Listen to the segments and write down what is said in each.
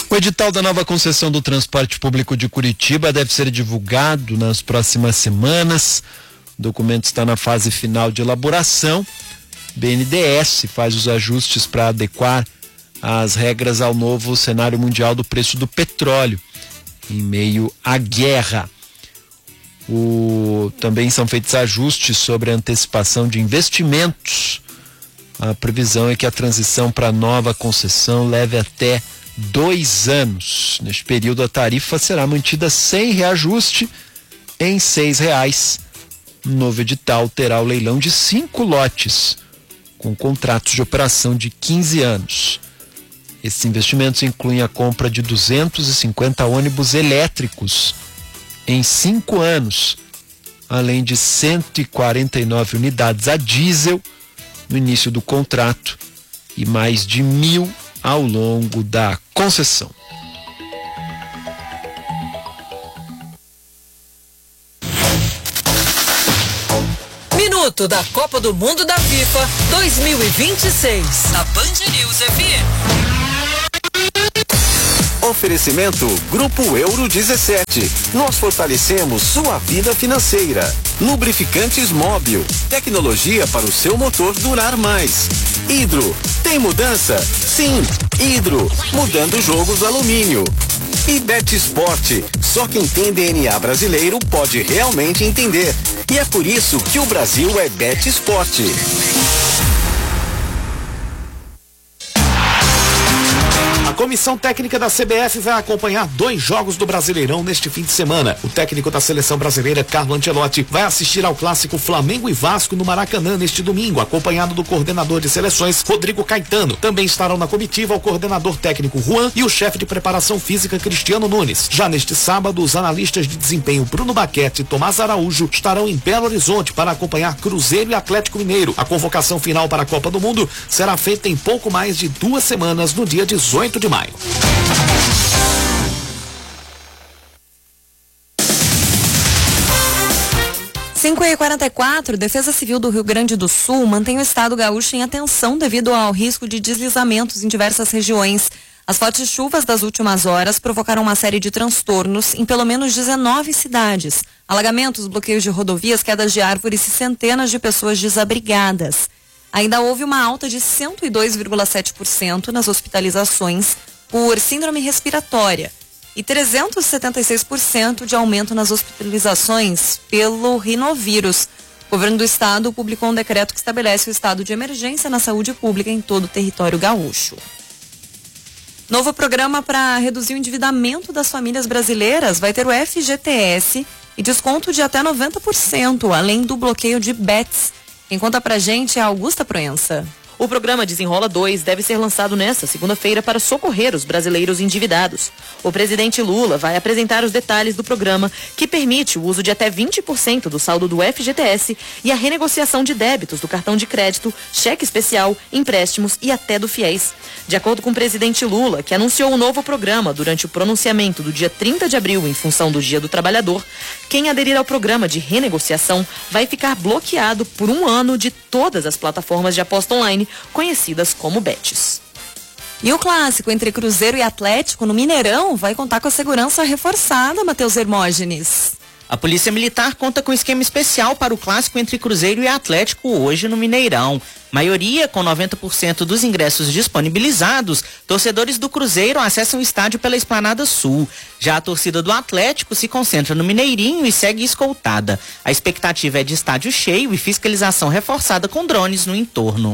O edital da nova concessão do transporte público de Curitiba deve ser divulgado nas próximas semanas. O documento está na fase final de elaboração. BNDES faz os ajustes para adequar as regras ao novo cenário mundial do preço do petróleo, em meio à guerra. Também são feitos ajustes sobre a antecipação de investimentos. A previsão é que a transição para a nova concessão leve até 2 anos. Neste período, a tarifa será mantida sem reajuste em R$ 6. O novo edital terá o leilão de 5 lotes, com contratos de operação de 15 anos. Esses investimentos incluem a compra de 250 ônibus elétricos em 5 anos, além de 149 unidades a diesel no início do contrato e mais de 1.000 ao longo da concessão. Minuto da Copa do Mundo da FIFA 2026 na Band News FM. Oferecimento Grupo Euro 17. Nós fortalecemos sua vida financeira. Lubrificantes Móbil. Tecnologia para o seu motor durar mais. Hidro. Tem mudança? Sim. Hidro. Mudando jogos do alumínio. E Bet Sport. Só quem tem DNA brasileiro pode realmente entender. E é por isso que o Brasil é Bet Sport. A comissão técnica da CBF vai acompanhar 2 jogos do Brasileirão neste fim de semana. O técnico da seleção brasileira, Carlo Ancelotti, vai assistir ao clássico Flamengo e Vasco no Maracanã neste domingo, acompanhado do coordenador de seleções, Rodrigo Caetano. Também estarão na comitiva o coordenador técnico Juan e o chefe de preparação física Cristiano Nunes. Já neste sábado, os analistas de desempenho Bruno Baquete e Tomás Araújo estarão em Belo Horizonte para acompanhar Cruzeiro e Atlético Mineiro. A convocação final para a Copa do Mundo será feita em pouco mais de 2 semanas, no dia 18 de maio. 5h44, Defesa Civil do Rio Grande do Sul mantém o estado gaúcho em atenção devido ao risco de deslizamentos em diversas regiões. As fortes chuvas das últimas horas provocaram uma série de transtornos em pelo menos 19 cidades. Alagamentos, bloqueios de rodovias, quedas de árvores e centenas de pessoas desabrigadas. Ainda houve uma alta de 102,7% nas hospitalizações por síndrome respiratória e 376% de aumento nas hospitalizações pelo rinovírus. O governo do estado publicou um decreto que estabelece o estado de emergência na saúde pública em todo o território gaúcho. Novo programa para reduzir o endividamento das famílias brasileiras vai ter o FGTS e desconto de até 90%, além do bloqueio de bets. Quem conta pra gente é a Augusta Proença. O programa Desenrola 2 deve ser lançado nesta segunda-feira para socorrer os brasileiros endividados. O presidente Lula vai apresentar os detalhes do programa, que permite o uso de até 20% do saldo do FGTS e a renegociação de débitos do cartão de crédito, cheque especial, empréstimos e até do FIES. De acordo com o presidente Lula, que anunciou o novo programa durante o pronunciamento do dia 30 de abril em função do Dia do Trabalhador, quem aderir ao programa de renegociação vai ficar bloqueado por 1 ano de todas as plataformas de aposta online conhecidas como bets. E o clássico entre Cruzeiro e Atlético no Mineirão vai contar com a segurança reforçada, Matheus Hermógenes. A Polícia Militar conta com esquema especial para o clássico entre Cruzeiro e Atlético hoje no Mineirão. Maioria, com 90% dos ingressos disponibilizados, torcedores do Cruzeiro acessam o estádio pela Esplanada Sul. Já a torcida do Atlético se concentra no Mineirinho e segue escoltada. A expectativa é de estádio cheio e fiscalização reforçada com drones no entorno.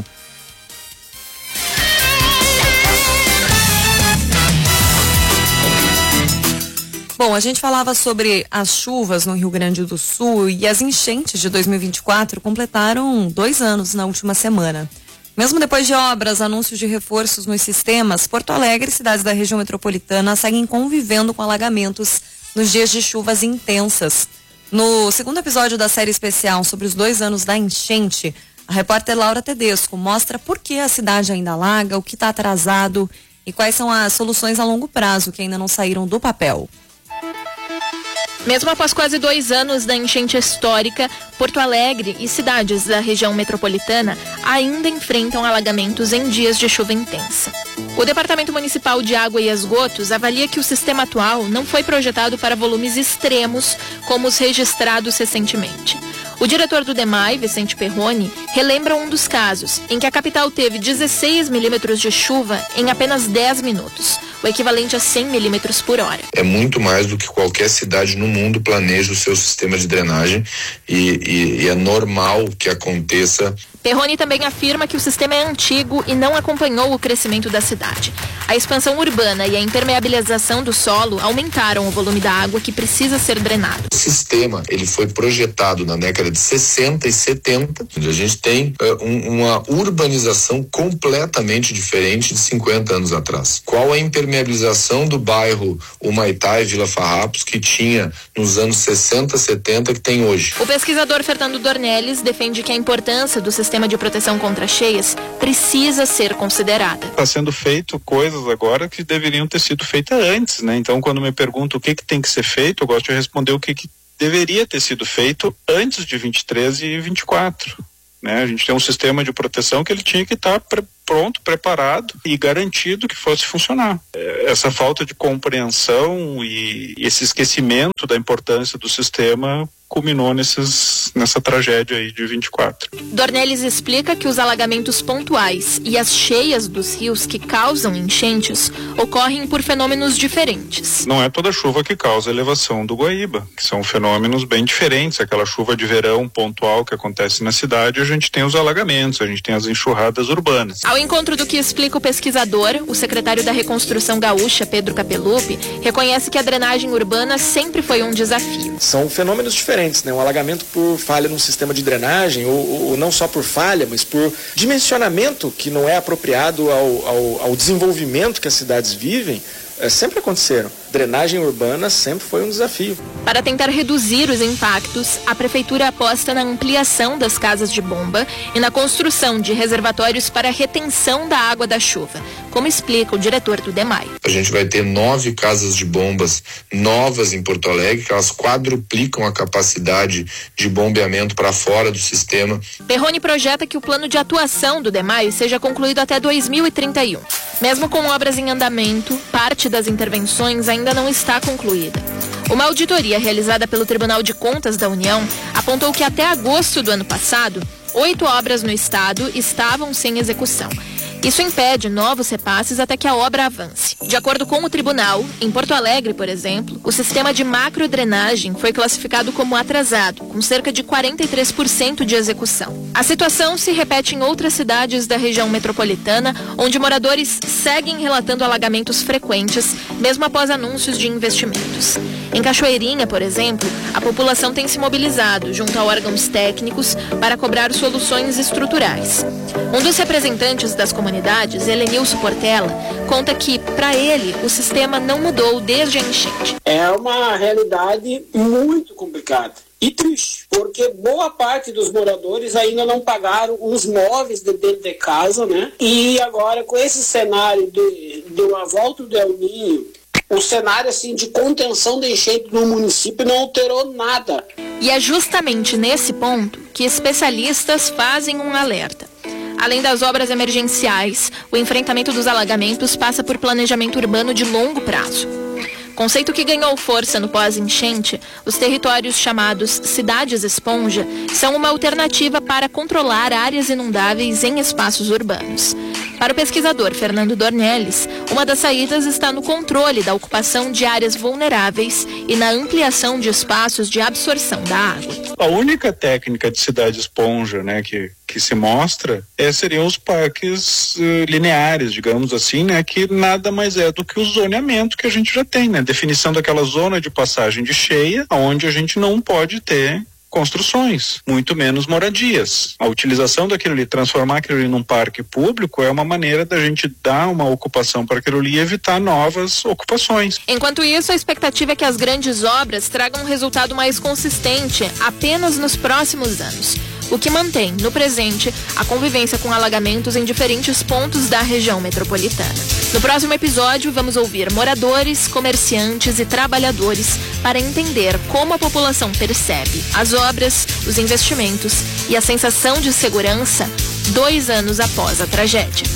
Bom, a gente falava sobre as chuvas no Rio Grande do Sul e as enchentes de 2024 completaram 2 anos na última semana. Mesmo depois de obras, anúncios de reforços nos sistemas, Porto Alegre e cidades da região metropolitana seguem convivendo com alagamentos nos dias de chuvas intensas. No segundo episódio da série especial sobre os 2 anos da enchente, a repórter Laura Tedesco mostra por que a cidade ainda alaga, o que está atrasado e quais são as soluções a longo prazo que ainda não saíram do papel. Mesmo após quase 2 anos da enchente histórica, Porto Alegre e cidades da região metropolitana ainda enfrentam alagamentos em dias de chuva intensa. O Departamento Municipal de Água e Esgotos avalia que o sistema atual não foi projetado para volumes extremos como os registrados recentemente. O diretor do DEMAI, Vicente Perroni, relembra um dos casos em que a capital teve 16 milímetros de chuva em apenas 10 minutos, o equivalente a 100 milímetros por hora. É muito mais do que qualquer cidade no mundo planeja o seu sistema de drenagem e é normal que aconteça. Perroni também afirma que o sistema é antigo e não acompanhou o crescimento da cidade. A expansão urbana e a impermeabilização do solo aumentaram o volume da água que precisa ser drenado. O sistema, ele foi projetado na década de 60 e 70, onde a gente tem uma urbanização completamente diferente de 50 anos atrás. Qual a impermeabilização do bairro Humaitá e Vila Farrapos que tinha nos anos 60, 70 que tem hoje? O pesquisador Fernando Dornelles defende que a importância do sistema de proteção contra cheias precisa ser considerada. Está sendo feito coisas agora que deveriam ter sido feitas antes, né? Então, quando me perguntam o que tem que ser feito, eu gosto de responder o que deveria ter sido feito antes de 23 e 24. Né? A gente tem um sistema de proteção que ele tinha que estar pronto, preparado e garantido que fosse funcionar. Essa falta de compreensão e esse esquecimento da importância do sistema culminou nessa tragédia aí de 24. Dornelles explica que os alagamentos pontuais e as cheias dos rios que causam enchentes ocorrem por fenômenos diferentes. Não é toda chuva que causa elevação do Guaíba, que são fenômenos bem diferentes. Aquela chuva de verão pontual que acontece na cidade, a gente tem os alagamentos, a gente tem as enxurradas urbanas. Ao encontro do que explica o pesquisador, o secretário da Reconstrução Gaúcha, Pedro Capellupi, reconhece que a drenagem urbana sempre foi um desafio. São fenômenos diferentes, né? Um alagamento por falha num sistema de drenagem, ou não só por falha, mas por dimensionamento que não é apropriado ao desenvolvimento que as cidades vivem, sempre aconteceram. Drenagem urbana sempre foi um desafio. Para tentar reduzir os impactos, a Prefeitura aposta na ampliação das casas de bomba e na construção de reservatórios para retenção da água da chuva, como explica o diretor do DEMAI. A gente vai ter 9 casas de bombas novas em Porto Alegre, que elas quadruplicam a capacidade de bombeamento para fora do sistema. Perroni projeta que o plano de atuação do DEMAI seja concluído até 2031. Mesmo com obras em andamento, parte das intervenções ainda não está concluída. Uma auditoria realizada pelo Tribunal de Contas da União apontou que até agosto do ano passado, 8 obras no estado estavam sem execução. Isso impede novos repasses até que a obra avance. De acordo com o tribunal, em Porto Alegre, por exemplo, o sistema de macrodrenagem foi classificado como atrasado, com cerca de 43% de execução. A situação se repete em outras cidades da região metropolitana, onde moradores seguem relatando alagamentos frequentes, mesmo após anúncios de investimentos. Em Cachoeirinha, por exemplo, a população tem se mobilizado junto a órgãos técnicos para cobrar soluções estruturais. Um dos representantes das comunidades, Helenilson Portela, conta que, para ele, o sistema não mudou desde a enchente. É uma realidade muito complicada e triste, porque boa parte dos moradores ainda não pagaram os móveis de dentro de casa, né? E agora, com esse cenário de uma volta do El Niño, o cenário assim de contenção de enchente no município não alterou nada. E é justamente nesse ponto que especialistas fazem um alerta. Além das obras emergenciais, o enfrentamento dos alagamentos passa por planejamento urbano de longo prazo. Conceito que ganhou força no pós-enchente, os territórios chamados cidades esponja são uma alternativa para controlar áreas inundáveis em espaços urbanos. Para o pesquisador Fernando Dornelles, uma das saídas está no controle da ocupação de áreas vulneráveis e na ampliação de espaços de absorção da água. A única técnica de cidade esponja, né, que se mostra seriam os parques lineares, digamos assim, né, que nada mais é do que o zoneamento que a gente já tem, né, definição daquela zona de passagem de cheia, onde a gente não pode ter construções, muito menos moradias. A utilização daquilo ali, transformar aquilo ali num parque público é uma maneira da gente dar uma ocupação para aquilo ali e evitar novas ocupações. Enquanto isso, a expectativa é que as grandes obras tragam um resultado mais consistente apenas nos próximos anos. o que mantém, no presente, a convivência com alagamentos em diferentes pontos da região metropolitana. No próximo episódio, vamos ouvir moradores, comerciantes e trabalhadores para entender como a população percebe as obras, os investimentos e a sensação de segurança 2 anos após a tragédia.